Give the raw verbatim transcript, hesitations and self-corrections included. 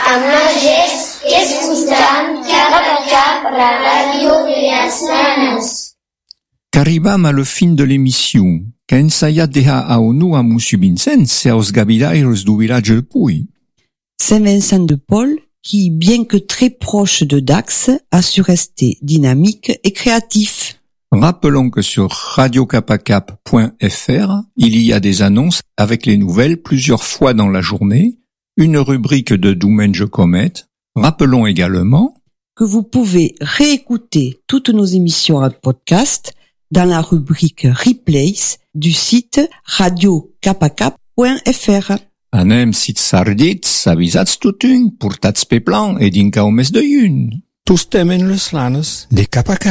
amb magès i escoltant cap a cap la ràdio de les nanes. Qu'arribam à la fin de l'émission, qu'en saia deha a onu a Monsieur Vincent aos gavidaires du village de Puy. Saint-Vincent de Paul, qui, bien que très proche de Dax, a su rester dynamique et créatif. Rappelons que sur radio capacap point f r, il y a des annonces avec les nouvelles plusieurs fois dans la journée, une rubrique de Doumenge Comet. Rappelons également que vous pouvez réécouter toutes nos émissions en podcast dans la rubrique Replays du site radio capacap point f r. Anem sit sardits avisats tutun, portats pe plan et dinca o mes de yun. Tous temen les lanes de Capacap.